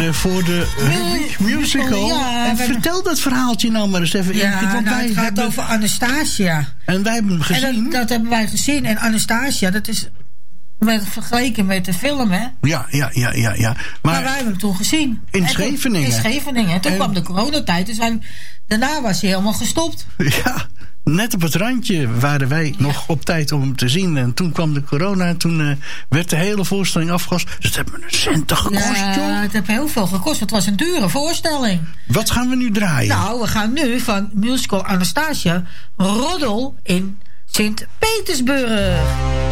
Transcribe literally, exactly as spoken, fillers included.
de, voor de rubriek musical. Ja, en vertel hebben... dat verhaaltje nou maar eens even. Ja, in, want nou, wij het gaat hebben... over Anastasia. En wij hebben hem gezien. En dat, dat hebben wij gezien. En Anastasia, dat is met, vergeleken met de film, hè? Ja, ja, ja, ja. ja. Maar, maar wij hebben hem toen gezien. In Scheveningen. Toen, in Scheveningen. En toen en... kwam de coronatijd. Dus wij, daarna was hij helemaal gestopt. Ja. Net op het randje waren wij ja. nog op tijd om hem te zien. En toen kwam de corona en toen uh, werd de hele voorstelling afgelast. Dus het heeft me een centen gekost, ja, joh. Het heeft heel veel gekost. Het was een dure voorstelling. Wat gaan we nu draaien? Nou, we gaan nu van musical Anastasia Roddel in Sint-Petersburg.